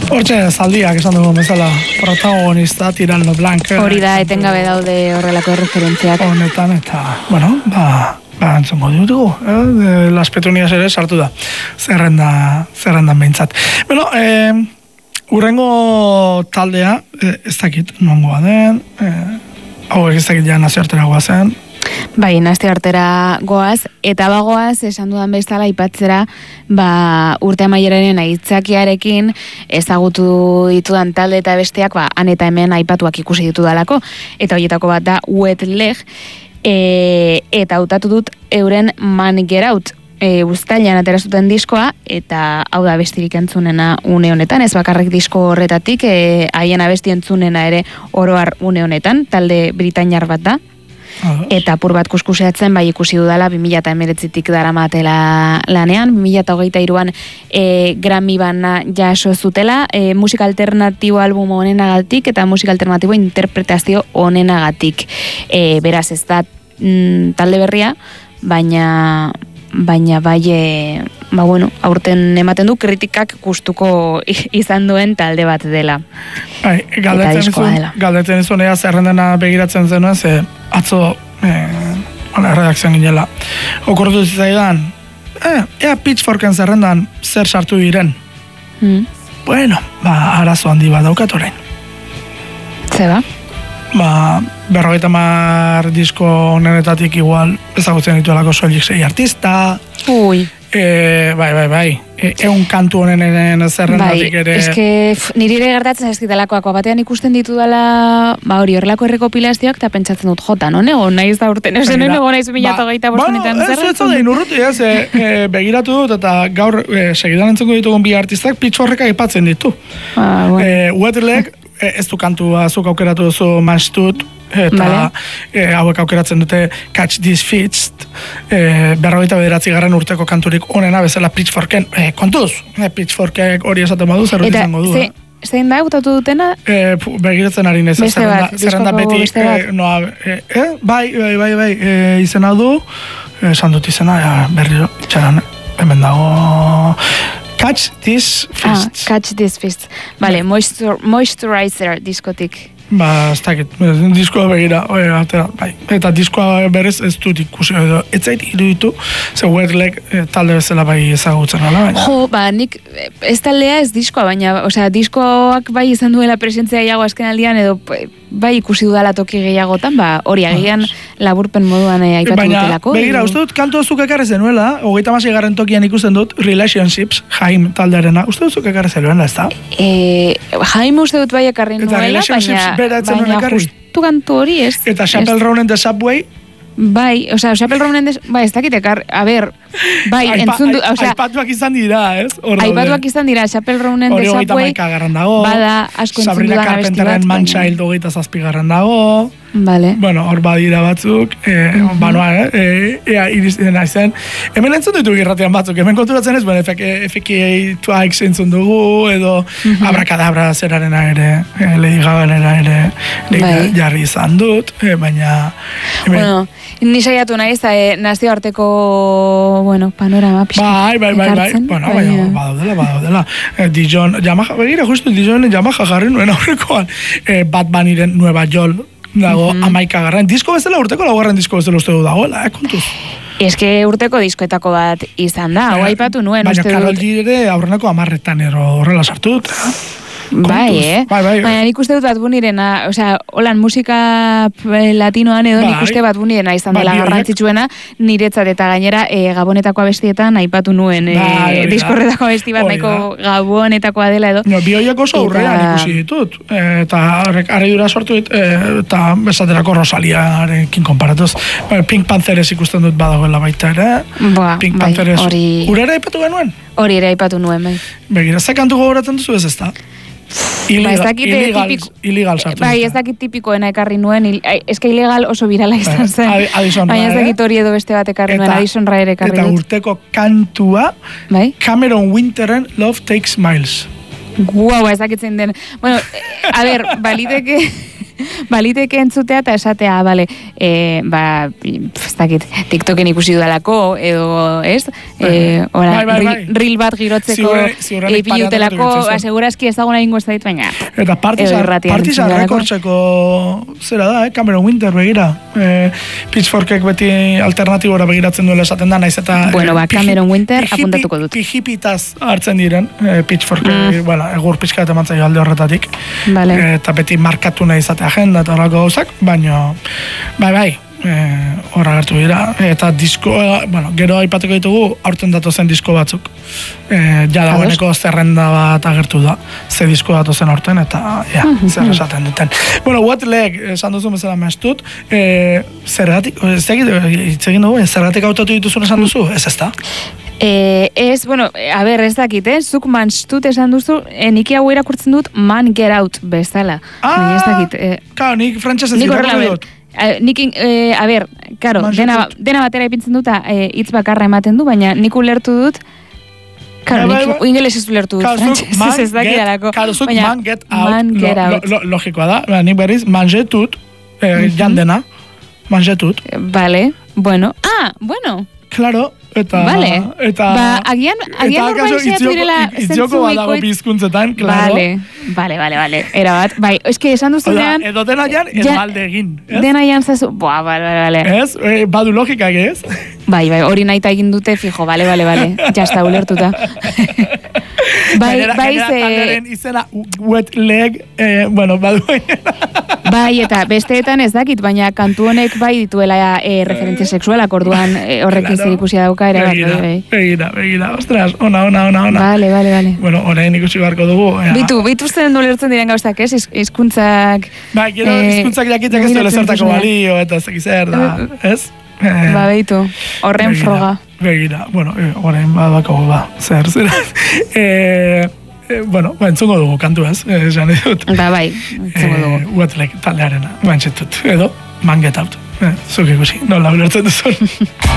Hortxe, zaldiak esan dugu bezala, protagonista, Tirano Blanc. Hori da, etengabe daude horrelako referentziak. Honetan, eta, bueno, entzongo ditugu, Las Petunias ere sartu da, zerrendan behintzat. Bueno, urrengo taldea, ez dakit nongoa den, hauek ez dakit ja nazioartera goazen. Bai, nazioartera goaz, eta bagoaz, esan dudan bezala aipatzera, urte amaieraren aitzakiarekin ezagutu ditudan talde eta besteak, han eta hemen aipatuak ikusi ditudalako, eta horietako bat da Wet Leg, eta hautatu dut euren Man Get Out, uztailean atera zuten diskoa, eta hau da bestirik entzunena une honetan, ez bakarrik disko horretatik, haien abesti entzunena ere oroar une honetan, talde britainiar bat da, eta apur bat kuskuseatzen bai ikusi dudala 2019tik daramatela lanean, 2023an Grammy bana jaso zutela, musika alternatibo album honenagatik eta musika alternatibo interpretazio honenagatik. Beraz ez da talde berria, baina bai, aurten ematen du kritikak gustuko izan duen talde bat dela. Bai, galdetzen izun ea zerrendena begiratzen zenuen, ze atzo redakzioan ginela. Okortu zizaidan, ea Pitchforken zerrendan zer sartu diren. Bueno, arazo handi bat daukat orain. Zeba? 50 disko honenetatik igual ezagutzen dituelako soilik 6 artista. Ui. Bai. Eun kantu honen zerrendatik ere. Eske niri ere gertatzen ezkitalakoako batean ikusten ditudala, hori horrelako errekopilazioak eta pentsatzen dut jota, no? Nego naiz da urten, nego naiz 2025 zerren. Ez zaudin urruti, begiratu dut eta gaur segidan entzengo ditugun bi artistak Pitchforkek aipatzen ditu. Wet Leg, ez du kantua zuk aukeratu duzu Mastut, eta hauek aukeratzen dute Catch This Fist, 49. urteko kanturik onena bezala Pitchforken, kontuz, Pitchforkek hori esaten badu, zerrut izango du. Zein da, gutatu dutena? Begiratzen ari neza, zerrenda beti, bai, izena du, esan dut izena, berriro, txaran, hemen dago... Catch This Fist. Catch This Fist. Vale, Moisturizer diskotik. Ez dakit, diskoa begira, bai. Eta diskoa berez ez dut ikusi, ez zait iruditu, ze Wet Leg talde bezala bai ezagutzen ala, baina. Jo, nik ez taldea ez diskoa, baina, diskoak bai izan duela presentzia gehiago azken aldian, edo bai ikusi dudala toki gehiagotan, hori agian laburpen moduan aipatu dutelako. Baina, begira, uste dut kantu zuk ekarri zenuela, 36. tokian ikusten dut Relationships, Jaim taldearena, uste dut zuk ekarri zenuela, ez da? Jaim uste dut bai ekarri nuela, baina justu kantu hori ez. Eta Chappell Roan and the Subway? Bai, Chappell Roan and the Subway, ez dakit ekar, bai, entzun du, aipatuak izan dira, ez? Aipatuak izan dira, Chappell Roan and the Subway, bada asko entzun dudan abesti bat. Sabrina Carpenterren Man-Child 27. dago. Vale. Bueno, hor badira batzuk, iristen naizen. Hemen entzun ditu girratean batzuk, hemen konturatzen ez, FKA Twice entzun dugu, edo Abracadabra zerarena ere, Lady Gaganera ere jarri izan dut, baina... Bueno, ni saiatu naiz, nazioarteko, panorama pixka. Bai, baina, badaudela. Dijon, Yamaha, begira, justu Dijon Yamaha jarri nuen aurrekoan, Bad Bunnyren Nueva York, dago 11. Disko bezala urteko 4. disko bezala uste du dagoela, kontuz. Eske urteko diskoetako bat izan da, hau aipatu nuen. Baina Karol G ere aurreneko 10etan horrela sartu dut. Bai, baina nik uste dut Bad Bunnyrena, holan musika latinoan edo nik uste Bad Bunnyrena izan dela garrantzitsuena, niretzat eta gainera Gabonetako abestietan aipatu nuen diskorretako abesti bat nahiko Gabonetakoa dela edo. Bi horiek oso aurrean ikusi ditut, eta harridura sortu dit, eta bezaterako Rosaliarekin konparatuz. Pink Panthers ikusten dut badagoela baita ere. Pink Panthers, urera aipatu genuen? Hori ere aipatu nuen, bai. Begira, ze kantu gogoratzen duzu ez da? Illegal sartu. Bai, ez dakit tipikoena ekarri nuen, eska ilegal oso birala izan zen. Baina ez dakit hori edo beste bat ekarri nuen, Addison Rae ere ekarri dut. Eta urteko kantua, Cameron Winteren Love Takes Miles. Guau, ez dakit zein den. Bueno, a ber, baliteke... baliteke entzutea eta esatea, bale, ez dakit, TikToken ikusi dudalako, edo, ez? Reel bat girotzeko pilutelako, segurazki ezaguna ingo ez da dit, baina. Eta partizan rekortzeko zera da, Cameron Winter begira. Pitchforkek beti alternatibora begiratzen duela esaten da, naiz eta... Bueno, Cameron Winter apuntatuko dut. Pijipitaz hartzen diren, Pitchforkek, egur pixka eta mantzaio alde horretatik. Eta beti markatu nahi izate agenda eta horrako gauzak, baina, bai, horra gertu dira. Eta disko, gero aipatuko ditugu, aurten datozen disko batzuk. Dagoeneko zerrenda bat agertu da, ze disko datozen aurten, eta zer esaten duten. Bueno, What Leg, esan duzu bezala mestut, zergatik, itzegin dugu, zergatik hautatu dituzun esan duzu, ez da? Ez, bueno, a ber, ez dakit, zuk manstut esan duzu, nik hau irakurtzen dut Man Get Out bezala. Ez dakit. Claro, nik frantxasez irakurtzen dut. A ber, karo, dena batera ipintzen dut, hitz bakarra ematen du, baina nik ulertu dut, karo, nik ingeles ez ulertu dut, frantxasez ez dakidalako. Karo, zuk Man Get Out, logikoa da, nik berriz, manjetut, jandena, manjetut. Vale, bueno, bueno. Claro, eta... Vale, agian normal zeatu direla itzioko badago bizkuntzetan, claro. Vale, erabat. Bai, eske esan duzunean... Edo dena jan, malde egin. Dena jan zazu... Vale. Ez? Badu logika, ez? Bai, hori nahi egin dute, fijo, vale. Jasta, ulertuta. Bai, ze... izena, Wet Leg, badu... Bai, eta besteetan ez dakit, baina kantu honek bai dituela referentzia sexualak, orduan horrek zer ikusia dauka ere bat. Begira, ostras, ona. Vale. Bueno, orain ikusi beharko dugu. Bitu zen ulertzen diren gauzak, ez? Hizkuntzak... Bai, gero hizkuntzak jakitek ez duela zertako balio, eta zekizer da, ez? Beitu, horren froga. Begira, bueno, orain badako zer. Bueno, entzungo dugu kantu ez, esan edut. Bai, entzungo dugu. What Leg taldearena, mantxetut, edo Man Get Out. Zuk ikusi, nola ulertzen duzun.